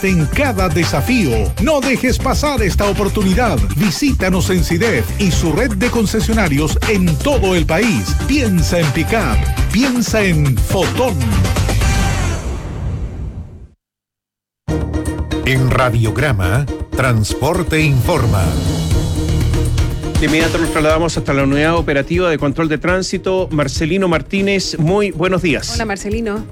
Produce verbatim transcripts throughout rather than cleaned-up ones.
En cada desafío. No dejes pasar esta oportunidad. Visítanos en SIDEF y su red de concesionarios en todo el país. Piensa en Pickup. Piensa en Fotón. En Radiograma, Transporte Informa. De inmediato nos trasladamos hasta la unidad operativa de control de tránsito. Marcelino Martínez, muy buenos días. Hola, Marcelino.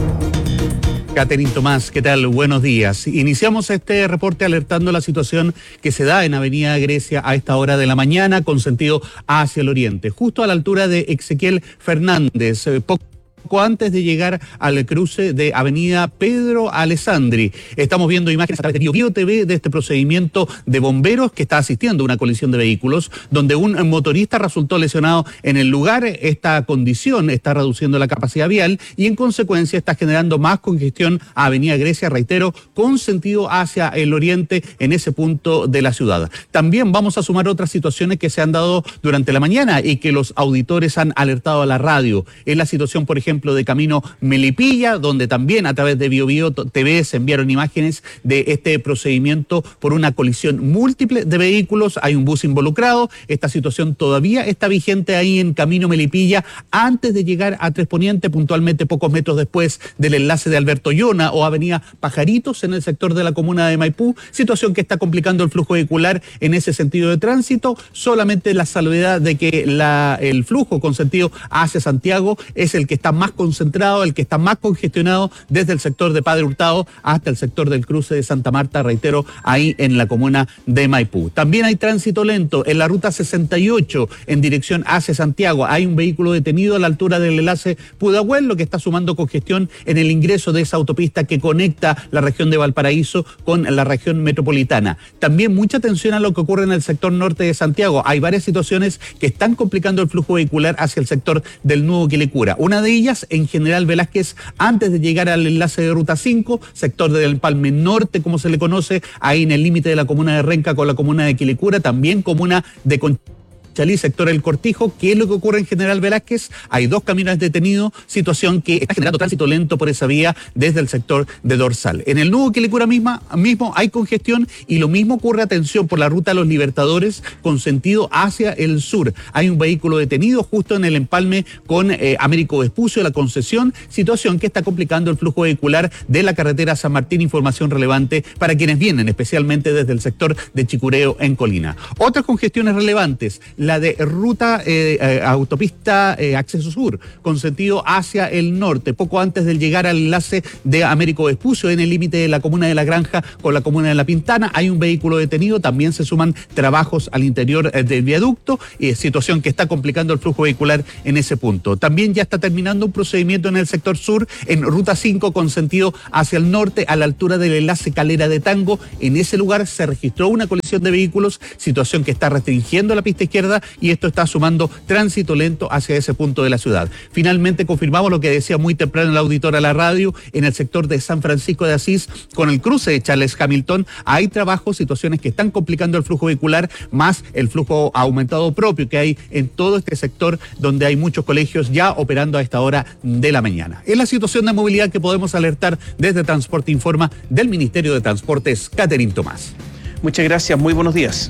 Catherine Tomás, ¿qué tal? Buenos días. Iniciamos este reporte alertando la situación que se da en Avenida Grecia a esta hora de la mañana con sentido hacia el oriente, justo a la altura de Ezequiel Fernández, eh, poco antes de llegar al cruce de Avenida Pedro Alessandri. Estamos viendo imágenes a través de Bio Bio T V de este procedimiento de bomberos que está asistiendo a una colisión de vehículos donde un motorista resultó lesionado en el lugar. Esta condición está reduciendo la capacidad vial y en consecuencia está generando más congestión a Avenida Grecia, reitero, con sentido hacia el oriente en ese punto de la ciudad. También vamos a sumar otras situaciones que se han dado durante la mañana y que los auditores han alertado a la radio. Es la situación, por ejemplo, de camino Melipilla, donde también a través de Bio Bio T V se enviaron imágenes de este procedimiento por una colisión múltiple de vehículos. Hay un bus involucrado. Esta situación todavía está vigente ahí en camino Melipilla antes de llegar a Tres Poniente, puntualmente pocos metros después del enlace de Alberto Llona o Avenida Pajaritos en el sector de la comuna de Maipú. Situación que está complicando el flujo vehicular en ese sentido de tránsito. Solamente la salvedad de que la, el flujo con sentido hacia Santiago es el que está más concentrado, el que está más congestionado desde el sector de Padre Hurtado hasta el sector del cruce de Santa Marta, reitero, ahí en la comuna de Maipú. También hay tránsito lento en la ruta sesenta y ocho en dirección hacia Santiago. Hay un vehículo detenido a la altura del enlace Pudahuel, lo que está sumando congestión en el ingreso de esa autopista que conecta la región de Valparaíso con la región metropolitana. También mucha atención a lo que ocurre en el sector norte de Santiago. Hay varias situaciones que están complicando el flujo vehicular hacia el sector del Nuevo Quilicura. Una de ellas en General Velázquez, antes de llegar al enlace de Ruta cinco, sector del Empalme Norte, como se le conoce, ahí en el límite de la comuna de Renca con la comuna de Quilicura, también comuna de Conchalí, sector El Cortijo. ¿Qué es lo que ocurre en General Velázquez? Hay dos camiones detenidos, situación que está generando tránsito lento por esa vía desde el sector de Dorsal. En el Nuevo Quilicura misma, mismo hay congestión y lo mismo ocurre, atención, por la ruta de los Libertadores con sentido hacia el sur. Hay un vehículo detenido justo en el empalme con eh, Américo Vespucio, la concesión, situación que está complicando el flujo vehicular de la carretera San Martín. Información relevante para quienes vienen, especialmente desde el sector de Chicureo en Colina. Otras congestiones relevantes, la de ruta eh, eh, autopista eh, acceso sur con sentido hacia el norte, poco antes de llegar al enlace de Américo Vespucio en el límite de la comuna de La Granja con la comuna de La Pintana. Hay un vehículo detenido, también se suman trabajos al interior eh, del viaducto, eh, situación que está complicando el flujo vehicular en ese punto. También ya está terminando un procedimiento en el sector sur en ruta cinco con sentido hacia el norte a la altura del enlace Calera de Tango. En ese lugar se registró una colisión de vehículos, situación que está restringiendo la pista izquierda y esto está sumando tránsito lento hacia ese punto de la ciudad. Finalmente confirmamos lo que decía muy temprano el auditor a la radio, en el sector de San Francisco de Asís con el cruce de Charles Hamilton hay trabajos, situaciones que están complicando el flujo vehicular, más el flujo aumentado propio que hay en todo este sector donde hay muchos colegios ya operando a esta hora de la mañana. Es la situación de movilidad que podemos alertar desde Transporte Informa del Ministerio de Transportes. Catherine Tomás. Muchas gracias, muy buenos días.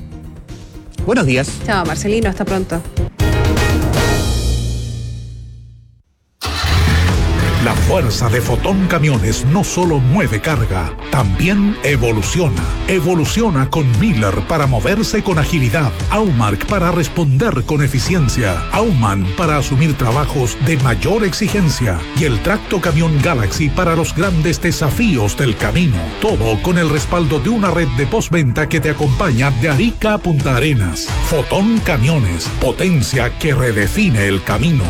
Buenos días. Chao, Marcelino, hasta pronto. La fuerza de Fotón Camiones no solo mueve carga, también evoluciona. Evoluciona con Miller para moverse con agilidad, Aumark para responder con eficiencia, Auman para asumir trabajos de mayor exigencia y el tracto camión Galaxy para los grandes desafíos del camino. Todo con el respaldo de una red de postventa que te acompaña de Arica a Punta Arenas. Fotón Camiones, potencia que redefine el camino.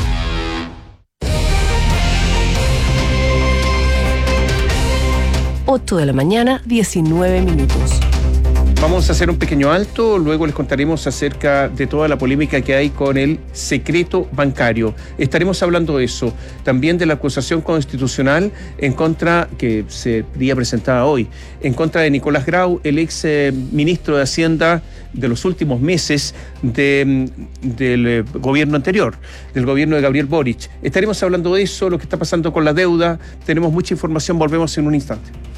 ocho de la mañana, diecinueve minutos. Vamos a hacer un pequeño alto, luego les contaremos acerca de toda la polémica que hay con el secreto bancario. Estaremos hablando de eso, también de la acusación constitucional en contra, que sería presentada hoy, en contra de Nicolás Grau, el ex eh, ministro de Hacienda de los últimos meses de, del eh, gobierno anterior, del gobierno de Gabriel Boric. Estaremos hablando de eso, lo que está pasando con la deuda, tenemos mucha información, volvemos en un instante.